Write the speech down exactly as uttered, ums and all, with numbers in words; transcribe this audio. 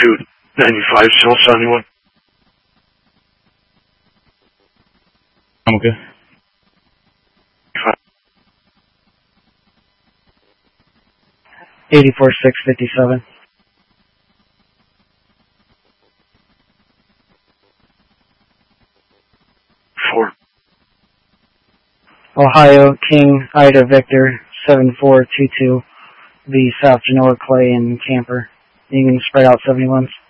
two ninety-five, still seventy-one. I'm okay. eighty-four six fifty-seven. Four. Ohio, King, Ida, Victor, seven four two two. The South Genoa, Clay, and Camper. You can spread out seventy-ones.